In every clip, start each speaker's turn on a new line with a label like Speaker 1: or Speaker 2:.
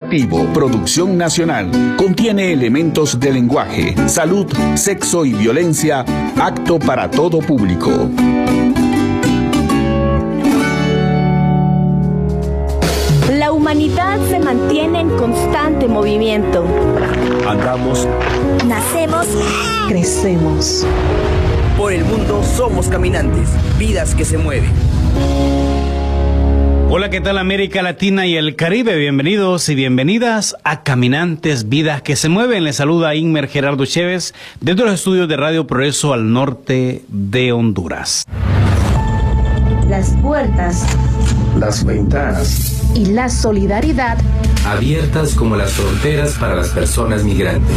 Speaker 1: Educativo, producción nacional. Contiene elementos de lenguaje, salud, sexo y violencia, apto para todo público.
Speaker 2: La humanidad se mantiene en constante movimiento.
Speaker 3: Andamos,
Speaker 2: nacemos, crecemos.
Speaker 4: Por el mundo somos caminantes, vidas que se mueven.
Speaker 5: Hola, ¿qué tal América Latina y el Caribe? Bienvenidos y bienvenidas a Caminantes, Vidas que se Mueven. Les saluda Inmer Gerardo Chévez desde los estudios de Radio Progreso al norte de Honduras.
Speaker 6: Las puertas,
Speaker 7: las ventanas
Speaker 6: y la solidaridad
Speaker 8: abiertas como las fronteras para las personas migrantes.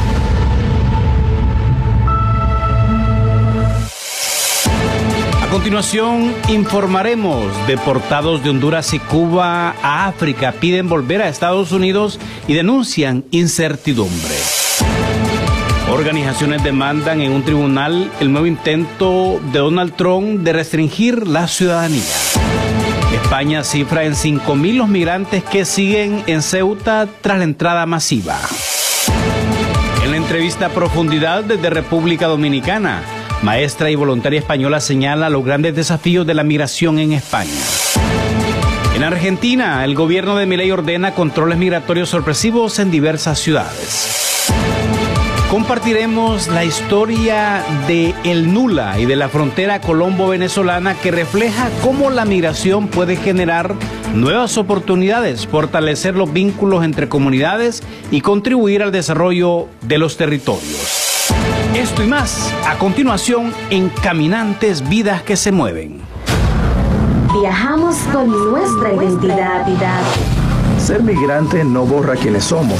Speaker 5: A continuación, informaremos. Deportados de Honduras y Cuba a África piden volver a Estados Unidos y denuncian incertidumbre. Organizaciones demandan en un tribunal el nuevo intento de Donald Trump de restringir la ciudadanía. España cifra en 5.000 los migrantes que siguen en Ceuta tras la entrada masiva. En la entrevista a profundidad desde República Dominicana, maestra y voluntaria española señala los grandes desafíos de la migración en España. En Argentina, el gobierno de Milei ordena controles migratorios sorpresivos en diversas ciudades. Compartiremos la historia de El Nula y de la frontera colombo-venezolana que refleja cómo la migración puede generar nuevas oportunidades, fortalecer los vínculos entre comunidades y contribuir al desarrollo de los territorios. Esto y más, a continuación en Caminantes, Vidas que se Mueven.
Speaker 6: Viajamos con nuestra identidad.
Speaker 7: Ser migrante no borra quienes somos.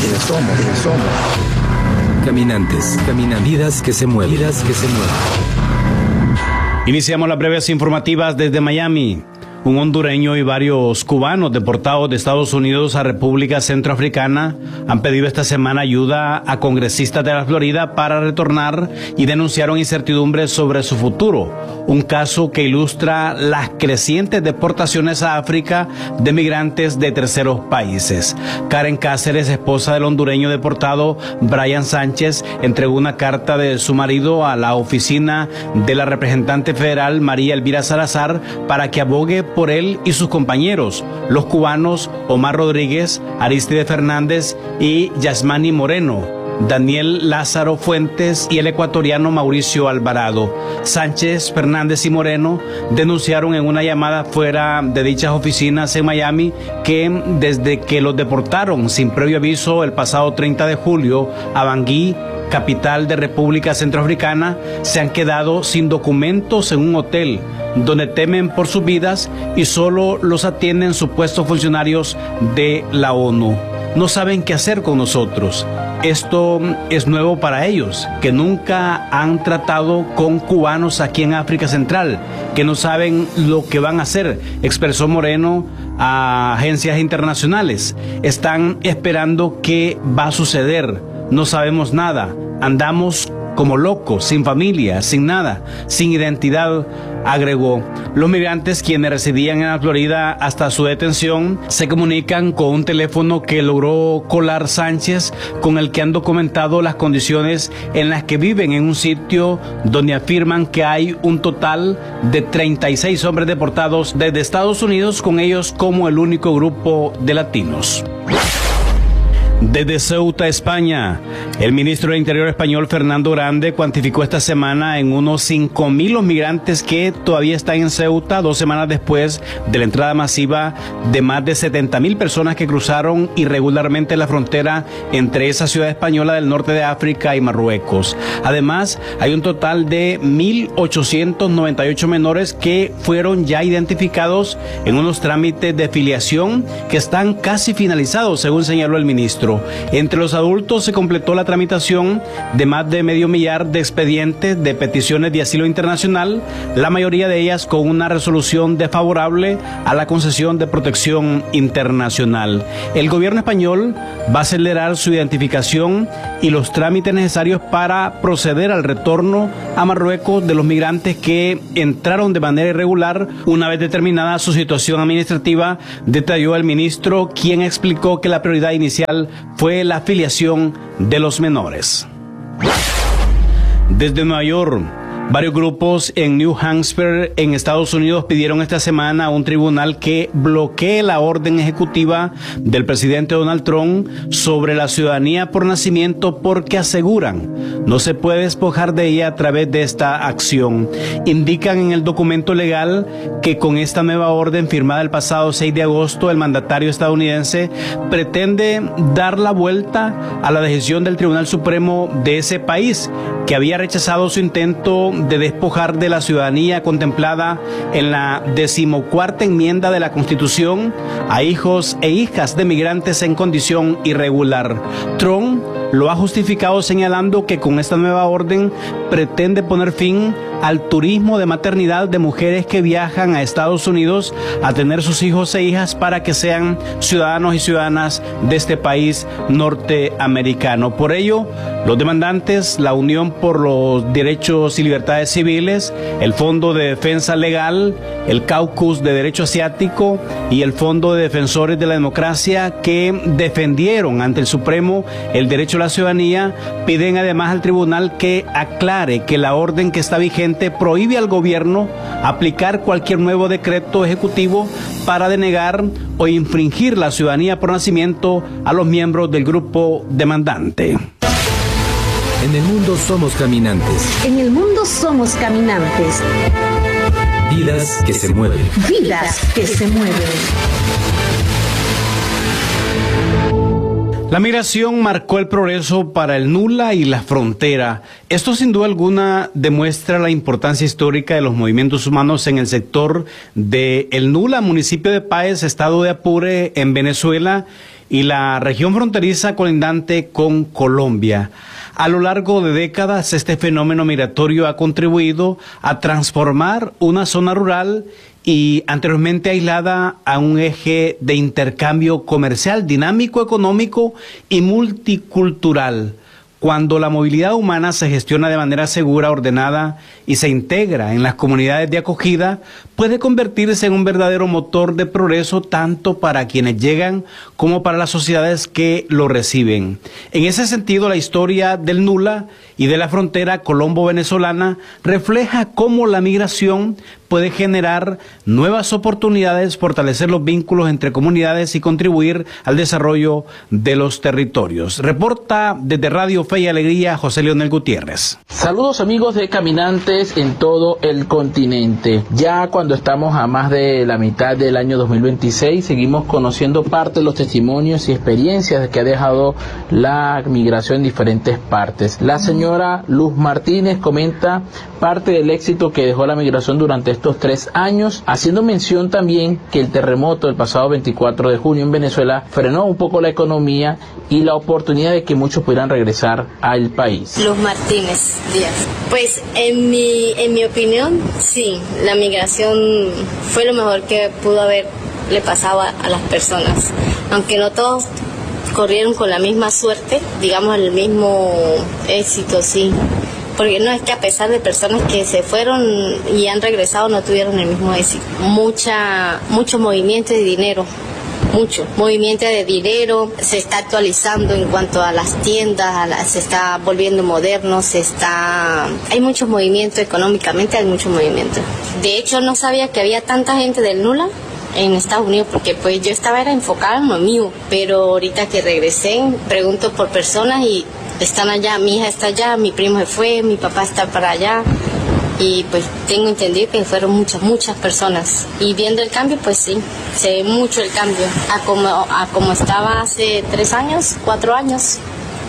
Speaker 8: Caminantes, vidas que se mueven. Vidas que se mueven.
Speaker 5: Iniciamos las breves informativas desde Miami. Un hondureño y varios cubanos deportados de Estados Unidos a República Centroafricana han pedido esta semana ayuda a congresistas de la Florida para retornar y denunciaron incertidumbres sobre su futuro. Un caso que ilustra las crecientes deportaciones a África de migrantes de terceros países. Karen Cáceres, esposa del hondureño deportado Brian Sánchez, entregó una carta de su marido a la oficina de la representante federal María Elvira Salazar para que abogue por él y sus compañeros, los cubanos Omar Rodríguez, Aristide Fernández y Yasmani Moreno, Daniel Lázaro Fuentes y el ecuatoriano Mauricio Alvarado. Sánchez, Fernández y Moreno denunciaron en una llamada fuera de dichas oficinas en Miami que desde que los deportaron sin previo aviso el pasado 30 de julio a Bangui, capital de República Centroafricana, se han quedado sin documentos en un hotel donde temen por sus vidas y solo los atienden supuestos funcionarios de la ONU. No saben qué hacer con nosotros. Esto es nuevo para ellos, que nunca han tratado con cubanos aquí en África Central, que no saben lo que van a hacer, expresó Moreno a agencias internacionales. Están esperando qué va a suceder. No sabemos nada. Andamos como locos, sin familia, sin nada, sin identidad, agregó. Los migrantes, quienes residían en la Florida hasta su detención, se comunican con un teléfono que logró colar Sánchez, con el que han documentado las condiciones en las que viven en un sitio donde afirman que hay un total de 36 hombres deportados desde Estados Unidos, con ellos como el único grupo de latinos. Desde Ceuta, España, el ministro del Interior español Fernando Grande cuantificó esta semana en unos 5.000 los migrantes que todavía están en Ceuta 2 semanas después de la entrada masiva de más de 70.000 personas que cruzaron irregularmente la frontera entre esa ciudad española del norte de África y Marruecos. Además, hay un total de 1.898 menores que fueron ya identificados en unos trámites de filiación que están casi finalizados, según señaló el ministro. registro. Entre los adultos se completó la tramitación de más de 500,000 de expedientes de peticiones de asilo internacional, la mayoría de ellas con una resolución desfavorable a la concesión de protección internacional. El gobierno español va a acelerar su identificación y los trámites necesarios para proceder al retorno a Marruecos de los migrantes que entraron de manera irregular una vez determinada su situación administrativa, detalló el ministro, quien explicó que la prioridad inicial fue la afiliación de los menores. Desde Nueva York, varios grupos en New Hampshire, en Estados Unidos, pidieron esta semana a un tribunal que bloquee la orden ejecutiva del presidente Donald Trump sobre la ciudadanía por nacimiento porque aseguran no se puede despojar de ella a través de esta acción. Indican en el documento legal que con esta nueva orden firmada el pasado 6 de agosto, el mandatario estadounidense pretende dar la vuelta a la decisión del Tribunal Supremo de ese país, que había rechazado su intento de despojar de la ciudadanía contemplada en la 14ª enmienda de la Constitución a hijos e hijas de migrantes en condición irregular. Trump lo ha justificado señalando que con esta nueva orden pretende poner fin al turismo de maternidad de mujeres que viajan a Estados Unidos a tener sus hijos e hijas para que sean ciudadanos y ciudadanas de este país norteamericano. Por ello, los demandantes, la Unión por los Derechos y Libertades Civiles, el Fondo de Defensa Legal, el Caucus de Derecho Asiático y el Fondo de Defensores de la Democracia, que defendieron ante el Supremo el derecho a la ciudadanía, piden además al tribunal que aclare que la orden que está vigente prohíbe al gobierno aplicar cualquier nuevo decreto ejecutivo para denegar o infringir la ciudadanía por nacimiento a los miembros del grupo demandante.
Speaker 8: En el mundo somos caminantes.
Speaker 6: En el mundo somos caminantes.
Speaker 8: Vidas que se mueven.
Speaker 6: Vidas que se mueven.
Speaker 5: La migración marcó el progreso para el Nula y la frontera. Esto sin duda alguna demuestra la importancia histórica de los movimientos humanos en el sector de el Nula, municipio de Páez, estado de Apure, en Venezuela, y la región fronteriza colindante con Colombia. A lo largo de décadas, este fenómeno migratorio ha contribuido a transformar una zona rural y anteriormente aislada a un eje de intercambio comercial, dinámico, económico y multicultural. Cuando la movilidad humana se gestiona de manera segura, ordenada y se integra en las comunidades de acogida, puede convertirse en un verdadero motor de progreso tanto para quienes llegan como para las sociedades que lo reciben. En ese sentido, la historia del Nula y de la frontera colombo-venezolana refleja cómo la migración puede generar nuevas oportunidades, fortalecer los vínculos entre comunidades y contribuir al desarrollo de los territorios. Reporta desde Radio Fe y Alegría José Leonel Gutiérrez.
Speaker 3: Saludos amigos de caminantes en todo el continente. Ya cuando estamos a más de la mitad del año 2026, seguimos conociendo parte de los testimonios y experiencias que ha dejado la migración en diferentes partes. La señora Luz Martínez comenta parte del éxito que dejó la migración durante estos 3 años, haciendo mención también que el terremoto del pasado 24 de junio en Venezuela frenó un poco la economía y la oportunidad de que muchos pudieran regresar al país.
Speaker 9: Luz Martínez Díaz. Pues en mi opinión, sí, la migración fue lo mejor que pudo haberle pasado a las personas, aunque no todos corrieron con la misma suerte, digamos el mismo éxito, sí. Porque no es que a pesar de personas que se fueron y han regresado no tuvieron el mismo éxito. Mucho movimiento de dinero, mucho movimiento de dinero, se está actualizando en cuanto a las tiendas, se está volviendo moderno, hay mucho movimiento económicamente, hay mucho movimiento. De hecho no sabía que había tanta gente del Nula en Estados Unidos, porque pues yo estaba enfocada en lo mío, pero ahorita que regresé pregunto por personas y están allá, mi hija está allá, mi primo se fue, mi papá está para allá y pues tengo entendido que fueron muchas personas y viendo el cambio pues sí, se ve mucho el cambio a como estaba hace 3 años, 4 años.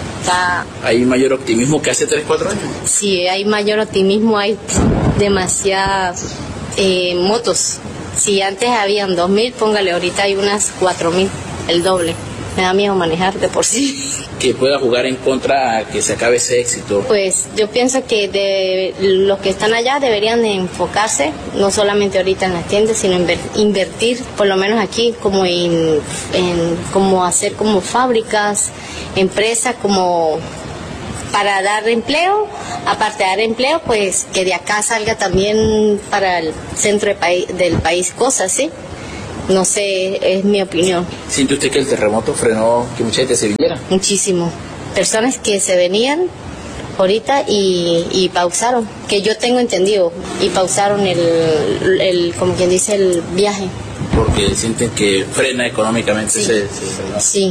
Speaker 3: ¿Hay mayor optimismo que hace 3, 4 años?
Speaker 9: Sí, hay mayor optimismo, hay demasiadas motos. Si antes habían 2.000, póngale, ahorita hay unas 4.000, el doble. me da miedo manejar de por sí.
Speaker 3: Que pueda jugar en contra a que se acabe ese éxito.
Speaker 9: Pues yo pienso que los que están allá deberían de enfocarse, no solamente ahorita en las tiendas, sino invertir, por lo menos aquí, como en como hacer como fábricas, empresas, como para dar empleo. Aparte de dar empleo, pues que de acá salga también para el centro del país cosas, ¿sí? No sé, es mi opinión.
Speaker 3: ¿Siente usted que el terremoto frenó que mucha gente se viniera?
Speaker 9: Muchísimo. Personas que se venían ahorita y pausaron, que yo tengo entendido, y pausaron el como quien dice, el viaje.
Speaker 3: Porque sienten que frena económicamente.
Speaker 9: Sí.
Speaker 3: Se frenó.
Speaker 9: Sí,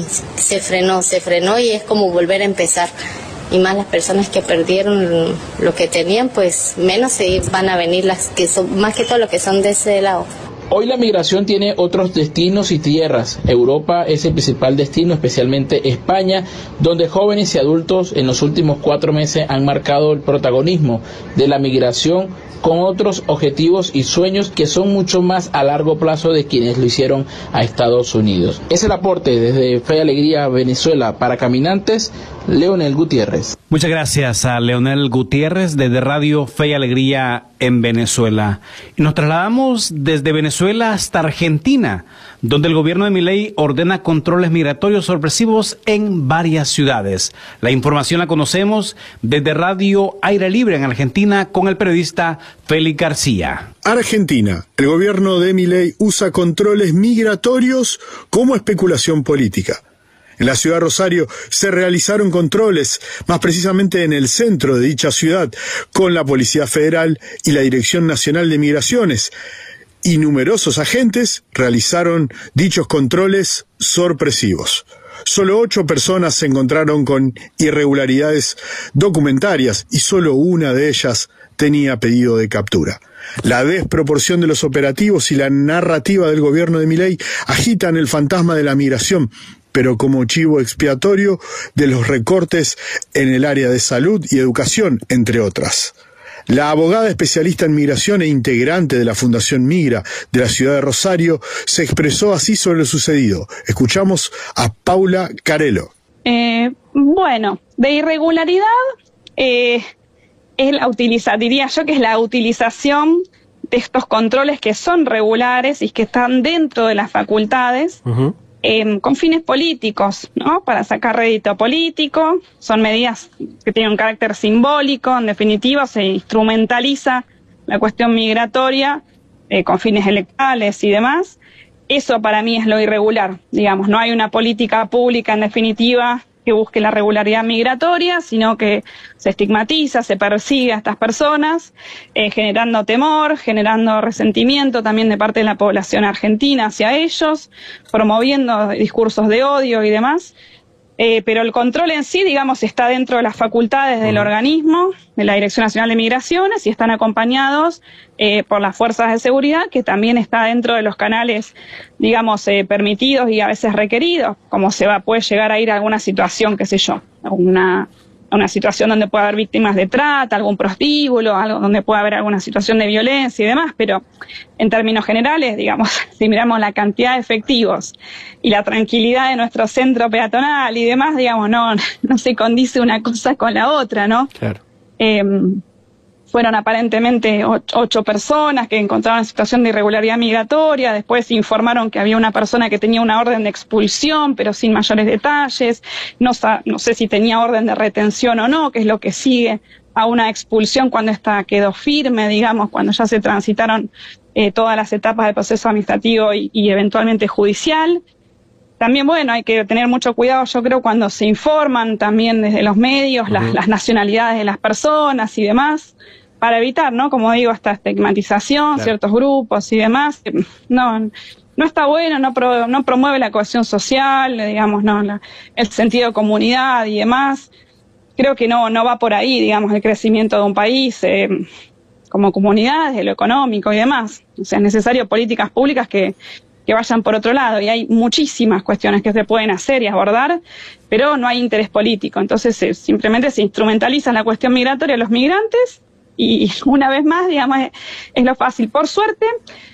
Speaker 9: se frenó y es como volver a empezar. Y más las personas que perdieron lo que tenían, pues menos van a venir las que son, más que todo lo que son de ese lado.
Speaker 3: Hoy la migración tiene otros destinos y tierras. Europa es el principal destino, especialmente España, donde jóvenes y adultos en los últimos 4 meses han marcado el protagonismo de la migración con otros objetivos y sueños que son mucho más a largo plazo de quienes lo hicieron a Estados Unidos. Es el aporte desde Fe y Alegría Venezuela para Caminantes, Leonel Gutiérrez.
Speaker 5: Muchas gracias a Leonel Gutiérrez desde Radio Fe y Alegría en Venezuela. Y nos trasladamos desde Venezuela hasta Argentina, donde el gobierno de Milei ordena controles migratorios sorpresivos en varias ciudades. La información la conocemos desde Radio Aire Libre en Argentina con el periodista Félix García.
Speaker 10: Argentina. El gobierno de Milei usa controles migratorios como especulación política. En la ciudad de Rosario se realizaron controles, más precisamente en el centro de dicha ciudad, con la Policía Federal y la Dirección Nacional de Migraciones. Y numerosos agentes realizaron dichos controles sorpresivos. Solo 8 personas se encontraron con irregularidades documentarias y solo una de ellas tenía pedido de captura. La desproporción de los operativos y la narrativa del gobierno de Milei agitan el fantasma de la migración, pero como chivo expiatorio de los recortes en el área de salud y educación, entre otras. La abogada especialista en migración e integrante de la Fundación Migra de la ciudad de Rosario se expresó así sobre lo sucedido. Escuchamos a Paula Carelo.
Speaker 11: Bueno, de irregularidad es diría yo que es la utilización de estos controles que son regulares y que están dentro de las facultades. Con fines políticos, ¿no? Para sacar rédito político, son medidas que tienen un carácter simbólico, en definitiva se instrumentaliza la cuestión migratoria con fines electorales y demás. Eso para mí es lo irregular, digamos, no hay una política pública en definitiva que busque la regularidad migratoria, sino que se estigmatiza, se persigue a estas personas, generando temor, generando resentimiento también de parte de la población argentina hacia ellos, promoviendo discursos de odio y demás. Pero el control en sí, digamos, está dentro de las facultades del organismo, de la Dirección Nacional de Migraciones, y están acompañados por las fuerzas de seguridad, que también está dentro de los canales, digamos, permitidos y a veces requeridos, como puede llegar a ir a alguna situación, qué sé yo, una situación donde pueda haber víctimas de trata, algún prostíbulo, algo donde pueda haber alguna situación de violencia y demás, pero en términos generales, digamos, si miramos la cantidad de efectivos y la tranquilidad de nuestro centro peatonal y demás, digamos, no se condice una cosa con la otra, ¿no?
Speaker 12: Claro.
Speaker 11: Fueron aparentemente 8 personas que encontraron en situación de irregularidad migratoria, después informaron que había una persona que tenía una orden de expulsión, pero sin mayores detalles, no sé si tenía orden de retención o no, que es lo que sigue a una expulsión cuando esta quedó firme, digamos, cuando ya se transitaron todas las etapas del proceso administrativo y eventualmente judicial. También, bueno, hay que tener mucho cuidado, yo creo, cuando se informan también desde los medios las nacionalidades de las personas y demás, para evitar, ¿no? Como digo, esta estigmatización, claro, ciertos grupos y demás. No está bueno, no promueve la cohesión social, digamos, el sentido de comunidad y demás. Creo que no va por ahí, digamos, el crecimiento de un país como comunidad, desde lo económico y demás. O sea, es necesario políticas públicas que vayan por otro lado, y hay muchísimas cuestiones que se pueden hacer y abordar, pero no hay interés político. Entonces simplemente se instrumentaliza la cuestión migratoria de los migrantes y una vez más, digamos, es lo fácil. Por suerte,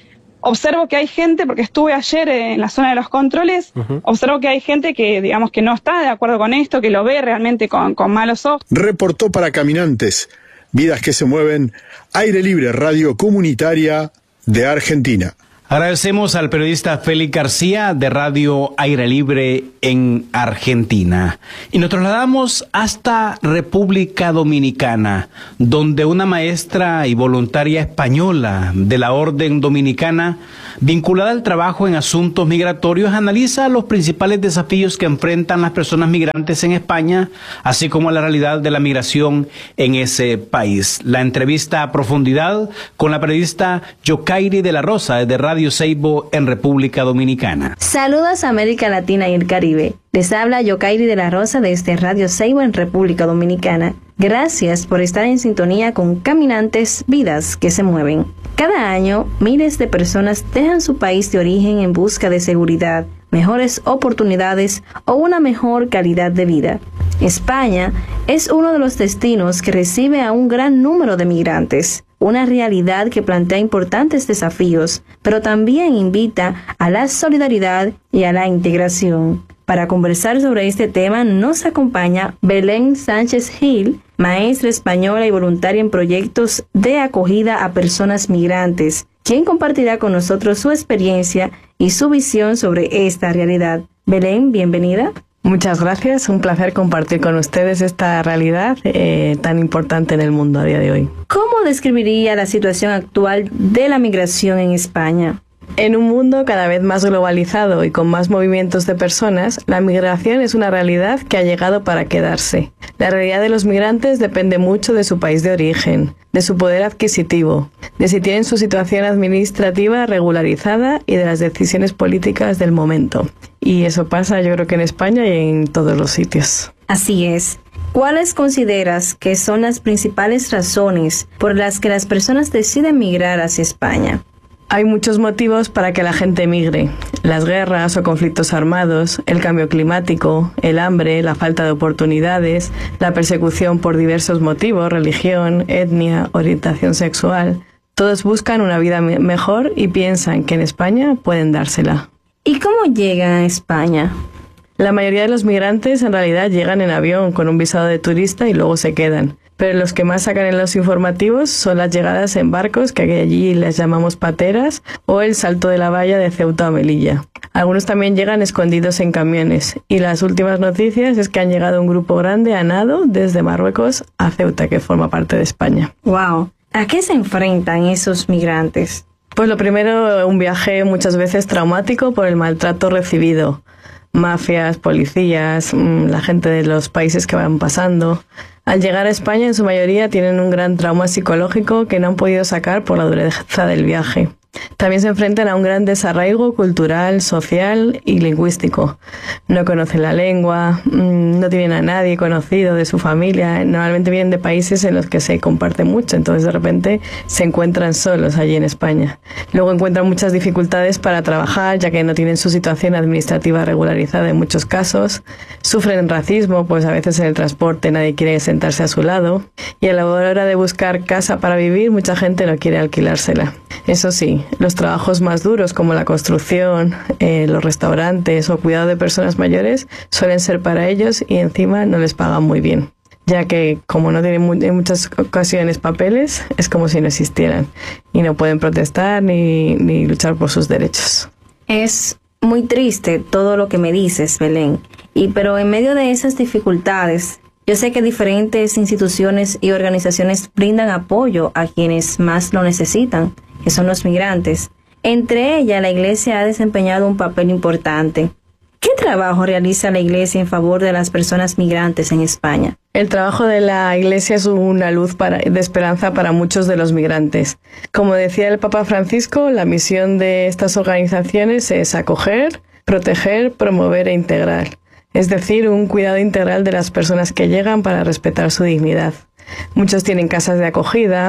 Speaker 11: observo que hay gente, porque estuve ayer en la zona de los controles, observo que hay gente que, digamos, que no está de acuerdo con esto, que lo ve realmente con malos ojos.
Speaker 10: Reportó para Caminantes, Vidas que se mueven, Aire Libre, radio comunitaria de Argentina.
Speaker 5: Agradecemos al periodista Félix García de Radio Aire Libre en Argentina. Y nos trasladamos hasta República Dominicana, donde una maestra y voluntaria española de la Orden Dominicana, vinculada al trabajo en asuntos migratorios, analiza los principales desafíos que enfrentan las personas migrantes en España, así como la realidad de la migración en ese país. La entrevista a profundidad con la periodista Yokairi de la Rosa, desde Radio Seibo en República Dominicana.
Speaker 12: Saludos a América Latina y el Caribe. Les habla Yokairi de la Rosa desde Radio Seibo en República Dominicana. Gracias por estar en sintonía con Caminantes, Vidas que se mueven. Cada año, miles de personas dejan su país de origen en busca de seguridad, mejores oportunidades o una mejor calidad de vida. España es uno de los destinos que recibe a un gran número de migrantes. Una realidad que plantea importantes desafíos, pero también invita a la solidaridad y a la integración. Para conversar sobre este tema nos acompaña Belén Sánchez Gil, maestra española y voluntaria en proyectos de acogida a personas migrantes, quien compartirá con nosotros su experiencia y su visión sobre esta realidad. Belén, bienvenida.
Speaker 13: Muchas gracias, un placer compartir con ustedes esta realidad tan importante en el mundo a día de hoy.
Speaker 12: ¿Cómo describiría la situación actual de la migración en España?
Speaker 13: En un mundo cada vez más globalizado y con más movimientos de personas, la migración es una realidad que ha llegado para quedarse. La realidad de los migrantes depende mucho de su país de origen, de su poder adquisitivo, de si tienen su situación administrativa regularizada y de las decisiones políticas del momento. Y eso pasa, yo creo que en España y en todos los sitios.
Speaker 12: Así es. ¿Cuáles consideras que son las principales razones por las que las personas deciden migrar hacia España?
Speaker 13: Hay muchos motivos para que la gente migre. Las guerras o conflictos armados, el cambio climático, el hambre, la falta de oportunidades, la persecución por diversos motivos, religión, etnia, orientación sexual. Todos buscan una vida mejor y piensan que en España pueden dársela.
Speaker 12: ¿Y cómo llegan a España?
Speaker 13: La mayoría de los migrantes en realidad llegan en avión con un visado de turista y luego se quedan. Pero los que más sacan en los informativos son las llegadas en barcos, que allí les llamamos pateras, o el salto de la valla de Ceuta o Melilla. Algunos también llegan escondidos en camiones, y las últimas noticias es que han llegado un grupo grande a nado desde Marruecos a Ceuta, que forma parte de España.
Speaker 12: ¡Wow! ¿A qué se enfrentan esos migrantes?
Speaker 13: Pues lo primero, un viaje muchas veces traumático por el maltrato recibido. Mafias, policías, la gente de los países que van pasando. Al llegar a España, en su mayoría tienen un gran trauma psicológico que no han podido sacar por la dureza del viaje. También se enfrentan a un gran desarraigo cultural, social y lingüístico. No conocen la lengua, no tienen a nadie conocido de su familia. Normalmente vienen de países en los que se comparte mucho, entonces de repente se encuentran solos allí en España. Luego encuentran muchas dificultades para trabajar, ya que no tienen su situación administrativa regularizada en muchos casos. Sufren racismo, pues a veces en el transporte nadie quiere sentarse a su lado. Y a la hora de buscar casa para vivir, mucha gente no quiere alquilársela. Eso sí, los trabajos más duros como la construcción, los restaurantes o cuidado de personas mayores suelen ser para ellos y encima no les pagan muy bien, ya que como no tienen en muchas ocasiones papeles, es como si no existieran y no pueden protestar ni luchar por sus derechos.
Speaker 12: Es muy triste todo lo que me dices, Belén, pero en medio de esas dificultades, yo sé que diferentes instituciones y organizaciones brindan apoyo a quienes más lo necesitan, que son los migrantes. Entre ellas, la Iglesia ha desempeñado un papel importante. ¿Qué trabajo realiza la Iglesia en favor de las personas migrantes en España?
Speaker 13: El trabajo de la Iglesia es una luz de esperanza para muchos de los migrantes. Como decía el Papa Francisco, la misión de estas organizaciones es acoger, proteger, promover e integrar. Es decir, un cuidado integral de las personas que llegan para respetar su dignidad. Muchos tienen casas de acogida,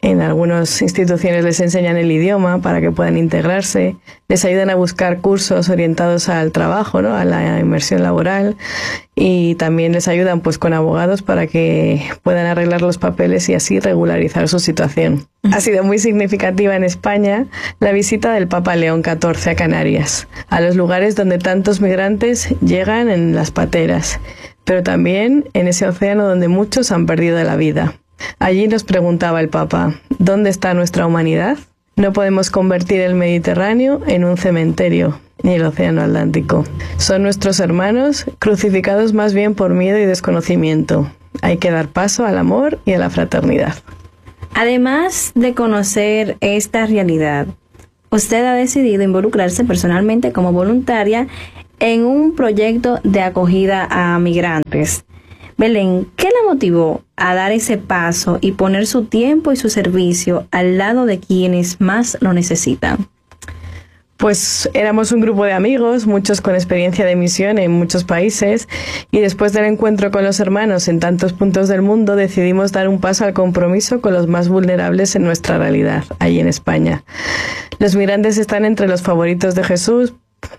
Speaker 13: En algunas instituciones les enseñan el idioma para que puedan integrarse, les ayudan a buscar cursos orientados al trabajo, ¿no? A la inmersión laboral, y también les ayudan pues con abogados para que puedan arreglar los papeles y así regularizar su situación. Ha sido muy significativa en España la visita del Papa León XIV a Canarias, a los lugares donde tantos migrantes llegan en las pateras, pero también en ese océano donde muchos han perdido la vida. Allí nos preguntaba el Papa, ¿dónde está nuestra humanidad? No podemos convertir el Mediterráneo en un cementerio, ni el Océano Atlántico. Son nuestros hermanos, crucificados más bien por miedo y desconocimiento. Hay que dar paso al amor y a la fraternidad.
Speaker 12: Además de conocer esta realidad, usted ha decidido involucrarse personalmente como voluntaria en un proyecto de acogida a migrantes. Belén, ¿qué la motivó a dar ese paso y poner su tiempo y su servicio al lado de quienes más lo necesitan?
Speaker 13: Pues éramos un grupo de amigos, muchos con experiencia de misión en muchos países, y después del encuentro con los hermanos en tantos puntos del mundo decidimos dar un paso al compromiso con los más vulnerables en nuestra realidad, allí en España. Los migrantes están entre los favoritos de Jesús,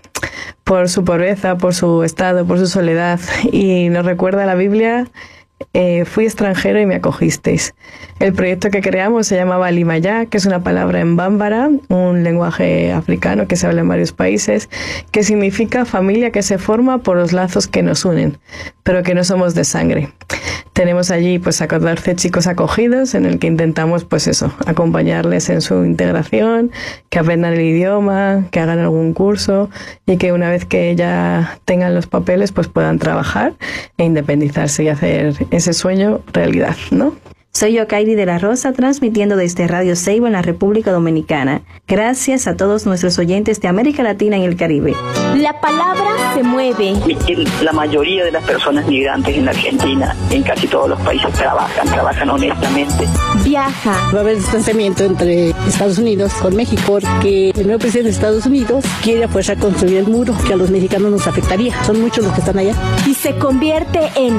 Speaker 13: por su pobreza, por su estado, por su soledad, y nos recuerda la Biblia, fui extranjero y me acogisteis. El proyecto que creamos se llamaba Limayá, que es una palabra en bámbara, un lenguaje africano que se habla en varios países, que significa familia que se forma por los lazos que nos unen, pero que no somos de sangre. Tenemos allí pues a 14 chicos acogidos en el que intentamos pues eso, acompañarles en su integración, que aprendan el idioma, que hagan algún curso y que una vez que ya tengan los papeles pues puedan trabajar e independizarse y hacer ese sueño realidad, ¿no?
Speaker 12: Soy Yokairi de la Rosa, transmitiendo desde Radio Ceiba en la República Dominicana. Gracias a todos nuestros oyentes de América Latina y el Caribe.
Speaker 2: La palabra se mueve.
Speaker 14: La mayoría de las personas migrantes en la Argentina, en casi todos los países, trabajan honestamente.
Speaker 2: Viaja.
Speaker 15: Va a haber distanciamiento entre Estados Unidos con México, porque el nuevo presidente de Estados Unidos quiere a fuerza construir el muro, que a los mexicanos nos afectaría. Son muchos los que están allá.
Speaker 2: Y se convierte en...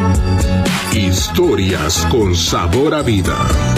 Speaker 1: Historias con sabor a vida.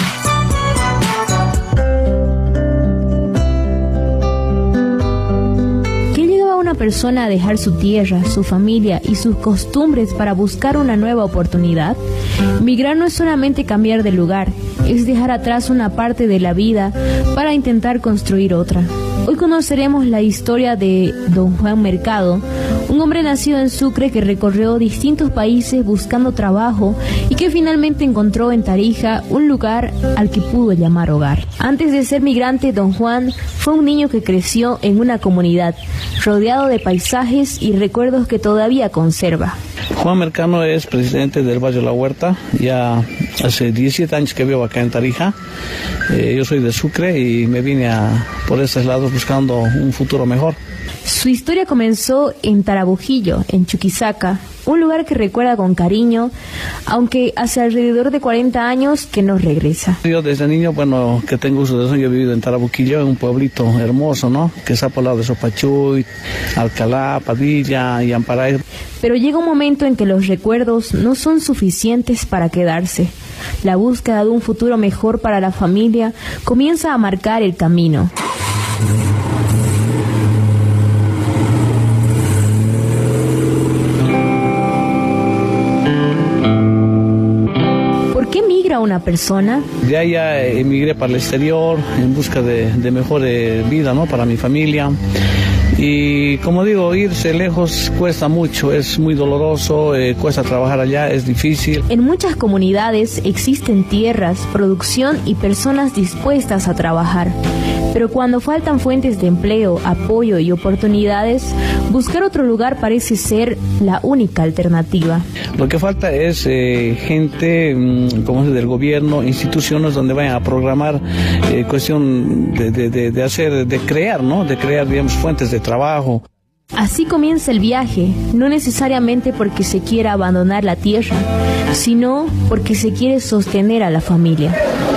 Speaker 16: ¿Qué lleva a una persona a dejar su tierra, su familia y sus costumbres para buscar una nueva oportunidad? Migrar no es solamente cambiar de lugar, es dejar atrás una parte de la vida para intentar construir otra. Hoy conoceremos la historia de Don Juan Mercado, un hombre nacido en Sucre que recorrió distintos países buscando trabajo y que finalmente encontró en Tarija un lugar al que pudo llamar hogar. Antes de ser migrante, Don Juan fue un niño que creció en una comunidad, rodeado de paisajes y recuerdos que todavía conserva.
Speaker 17: Juan Mercado es presidente del barrio La Huerta, ya hace 17 años que vivo acá en Tarija. Yo soy de Sucre y me vine por estos lados buscando un futuro mejor.
Speaker 16: Su historia comenzó en Tarabujillo, en Chuquisaca, un lugar que recuerda con cariño, aunque hace alrededor de 40 años que no regresa.
Speaker 17: Yo desde niño, que tengo uso de eso, yo he vivido en Tarabujillo, un pueblito hermoso, ¿no? Que está por el lado de Sopachuy, Alcalá, Padilla y Amparay.
Speaker 16: Pero llega un momento en que los recuerdos no son suficientes para quedarse. La búsqueda de un futuro mejor para la familia comienza a marcar el camino. ¿Por qué migra una persona?
Speaker 17: De ahí ya emigré para el exterior en busca de mejor vida, ¿no? Para mi familia. Y como digo, irse lejos cuesta mucho, es muy doloroso, cuesta trabajar allá, es difícil.
Speaker 16: En muchas comunidades existen tierras, producción y personas dispuestas a trabajar. Pero cuando faltan fuentes de empleo, apoyo y oportunidades, buscar otro lugar parece ser la única alternativa.
Speaker 17: Lo que falta es gente, del gobierno, instituciones donde vayan a programar cuestión de crear, ¿no? De crear, digamos, fuentes de trabajo.
Speaker 16: Así comienza el viaje, no necesariamente porque se quiera abandonar la tierra, sino porque se quiere sostener a la familia.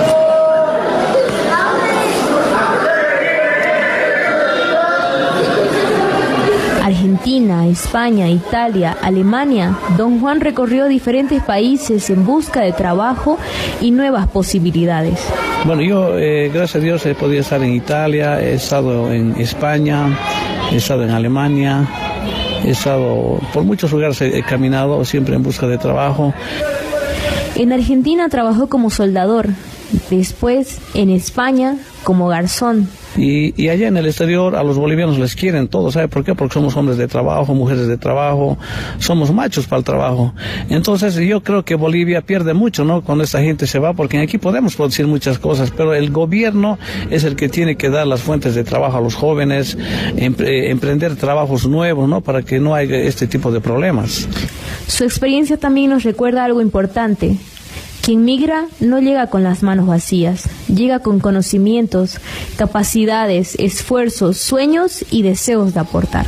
Speaker 16: Argentina, España, Italia, Alemania, Don Juan recorrió diferentes países en busca de trabajo y nuevas posibilidades.
Speaker 17: Bueno, yo, gracias a Dios, he podido estar en Italia, he estado en España, he estado en Alemania, he estado por muchos lugares, he caminado siempre en busca de trabajo.
Speaker 16: En Argentina trabajó como soldador, después en España como garzón.
Speaker 17: Y allá en el exterior a los bolivianos les quieren todos, ¿sabe por qué? Porque somos hombres de trabajo, mujeres de trabajo, somos machos para el trabajo. Entonces yo creo que Bolivia pierde mucho, ¿no? Cuando esta gente se va, porque aquí podemos producir muchas cosas, pero el gobierno es el que tiene que dar las fuentes de trabajo a los jóvenes, emprender trabajos nuevos, ¿no? Para que no haya este tipo de problemas.
Speaker 16: Su experiencia también nos recuerda algo importante. Quien migra no llega con las manos vacías, llega con conocimientos, capacidades, esfuerzos, sueños y deseos de aportar.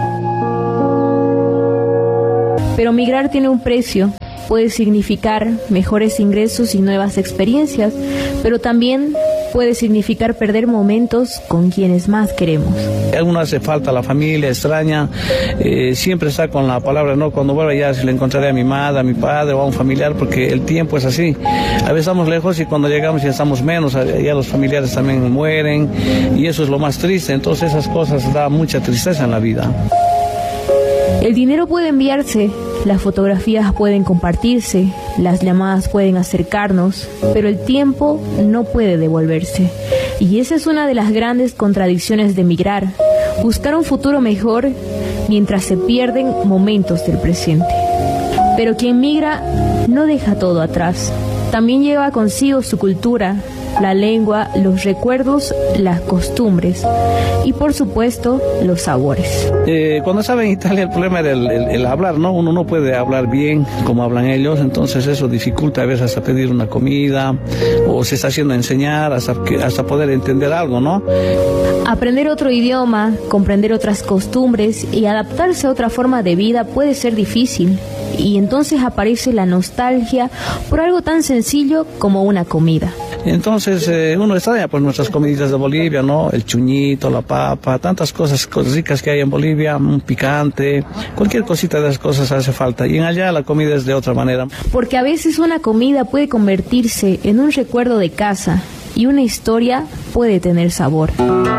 Speaker 16: Pero migrar tiene un precio, puede significar mejores ingresos y nuevas experiencias, pero también puede significar perder momentos con quienes más queremos.
Speaker 17: A uno hace falta la familia, extraña, siempre está con la palabra, no, cuando vuelva ya si le encontraré a mi madre, a mi padre o a un familiar, porque el tiempo es así. A veces estamos lejos y cuando llegamos ya estamos menos, ya los familiares también mueren y eso es lo más triste. Entonces esas cosas dan mucha tristeza en la vida.
Speaker 16: El dinero puede enviarse, las fotografías pueden compartirse, las llamadas pueden acercarnos, pero el tiempo no puede devolverse. Y esa es una de las grandes contradicciones de migrar, buscar un futuro mejor mientras se pierden momentos del presente. Pero quien migra no deja todo atrás, también lleva consigo su cultura, la lengua, los recuerdos, las costumbres y por supuesto los sabores.
Speaker 17: Cuando estaba en Italia el problema era el hablar, ¿no? Uno no puede hablar bien como hablan ellos, entonces eso dificulta a veces hasta pedir una comida o se está haciendo enseñar hasta poder entender algo, ¿no?
Speaker 16: Aprender otro idioma, comprender otras costumbres y adaptarse a otra forma de vida puede ser difícil. Y entonces aparece la nostalgia por algo tan sencillo como una comida.
Speaker 17: Entonces uno extraña pues nuestras comiditas de Bolivia, ¿no? El chuñito, la papa, tantas cosas ricas que hay en Bolivia, un picante, cualquier cosita de esas cosas hace falta. Y en allá la comida es de otra manera.
Speaker 16: Porque a veces una comida puede convertirse en un recuerdo de casa y una historia puede tener sabor.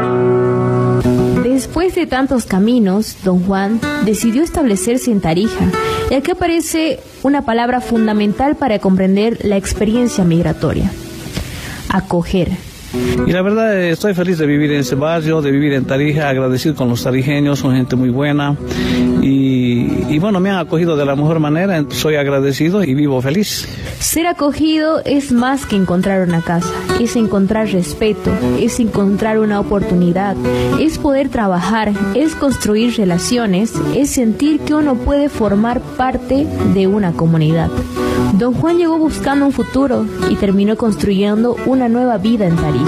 Speaker 16: Después de tantos caminos, don Juan decidió establecerse en Tarija, y aquí aparece una palabra fundamental para comprender la experiencia migratoria: acoger.
Speaker 17: Y la verdad estoy feliz de vivir en ese barrio, de vivir en Tarija, agradecido con los tarijeños, son gente muy buena y bueno, me han acogido de la mejor manera, soy agradecido y vivo feliz.
Speaker 16: Ser acogido es más que encontrar una casa, es encontrar respeto, es encontrar una oportunidad, es poder trabajar, es construir relaciones, es sentir que uno puede formar parte de una comunidad. Don Juan llegó buscando un futuro y terminó construyendo una nueva vida en Tarija.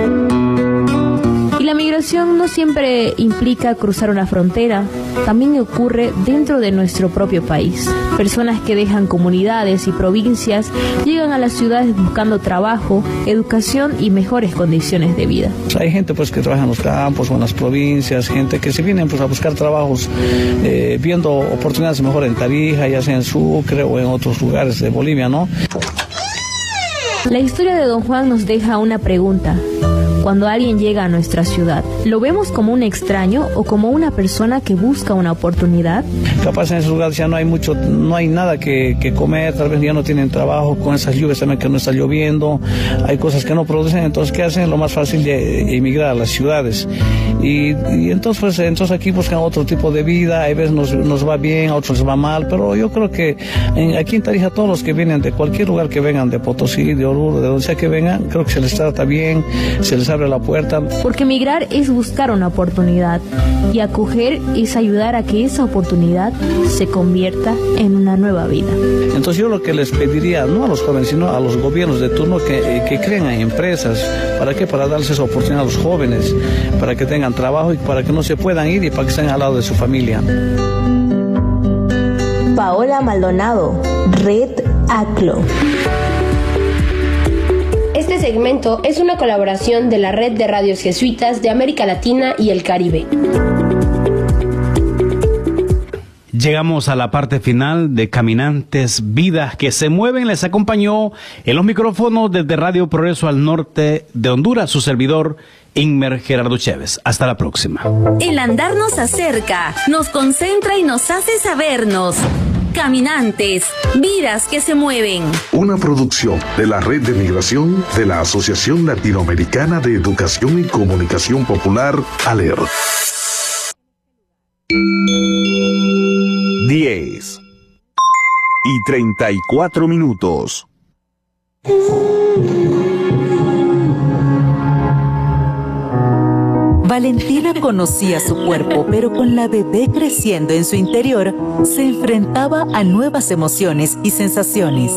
Speaker 16: Y la migración no siempre implica cruzar una frontera, también ocurre dentro de nuestro propio país. Personas que dejan comunidades y provincias llegan a las ciudades buscando trabajo, educación y mejores condiciones de vida.
Speaker 17: Hay gente pues que trabaja en los campos o en las provincias, gente que se vienen pues a buscar trabajos viendo oportunidades mejor en Tarija, ya sea en Sucre o en otros lugares de Bolivia, ¿no?
Speaker 16: La historia de don Juan nos deja una pregunta. Cuando alguien llega a nuestra ciudad, ¿lo vemos como un extraño o como una persona que busca una oportunidad?
Speaker 17: Capaz en esos lugares ya no hay nada que comer, tal vez ya no tienen trabajo, con esas lluvias también que no está lloviendo, hay cosas que no producen, entonces ¿qué hacen? Lo más fácil de emigrar a las ciudades. Y entonces aquí buscan otro tipo de vida, a veces nos va bien, a otros les va mal, pero yo creo que aquí en Tarija todos los que vienen de cualquier lugar que vengan, de Potosí, de Oruro, de donde sea que vengan, creo que se les trata bien, se les abre la puerta.
Speaker 16: Porque migrar es buscar una oportunidad y acoger es ayudar a que esa oportunidad se convierta en una nueva vida.
Speaker 17: Entonces yo lo que les pediría, no a los jóvenes, sino a los gobiernos de turno que creen en empresas. ¿Para qué? Para darles esa oportunidad a los jóvenes, para que tengan trabajo y para que no se puedan ir y para que estén al lado de su familia.
Speaker 2: Paola Maldonado, Red ACLO.
Speaker 18: Este segmento es una colaboración de la Red de Radios Jesuitas de América Latina y el Caribe.
Speaker 5: Llegamos a la parte final de Caminantes, Vidas que se mueven. Les acompañó en los micrófonos desde Radio Progreso al norte de Honduras, su servidor Inmer Gerardo Chévez. Hasta la próxima.
Speaker 19: El andar nos acerca, nos concentra y nos hace sabernos. Caminantes, vidas que se mueven.
Speaker 20: Una producción de la Red de Migración de la Asociación Latinoamericana de Educación y Comunicación Popular, ALER.
Speaker 1: 10:34.
Speaker 21: Valentina conocía su cuerpo, pero con la bebé creciendo en su interior, se enfrentaba a nuevas emociones y sensaciones.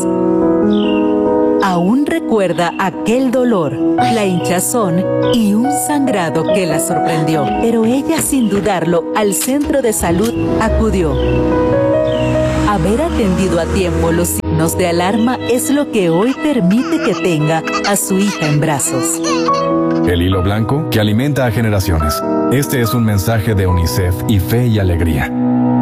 Speaker 21: Aún recuerda aquel dolor, la hinchazón y un sangrado que la sorprendió, pero ella, sin dudarlo, al centro de salud acudió. Haber atendido a tiempo los signos de alarma es lo que hoy permite que tenga a su hija en brazos.
Speaker 22: El hilo blanco que alimenta a generaciones. Este es un mensaje de UNICEF y Fe y Alegría.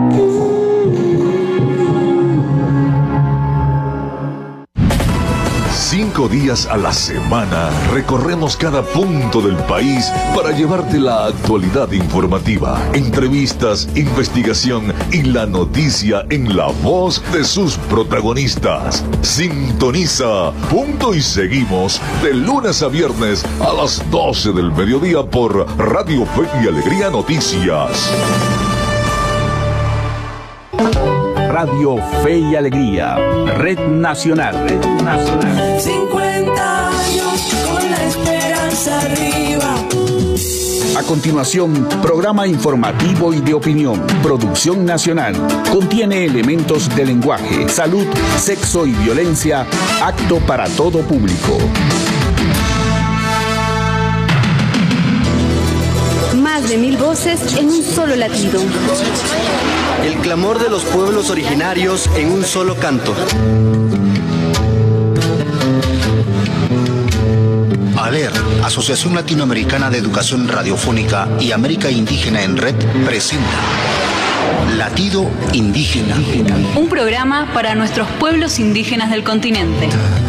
Speaker 23: Cinco días a la semana recorremos cada punto del país para llevarte la actualidad informativa, entrevistas, investigación y la noticia en la voz de sus protagonistas. Sintoniza Punto y Seguimos de lunes a viernes a las 12 del mediodía por Radio Fe y Alegría Noticias.
Speaker 1: Radio Fe y Alegría, Red Nacional.
Speaker 24: 50 años con la esperanza arriba.
Speaker 1: A continuación, programa informativo y de opinión. Producción nacional. Contiene elementos de lenguaje, salud, sexo y violencia, apto para todo público.
Speaker 2: Más de 1000 voces en un solo latido.
Speaker 25: El clamor de los pueblos originarios en un solo canto.
Speaker 26: ALER, Asociación Latinoamericana de Educación Radiofónica y América Indígena en Red, presenta Latido Indígena.
Speaker 27: Un programa para nuestros pueblos indígenas del continente.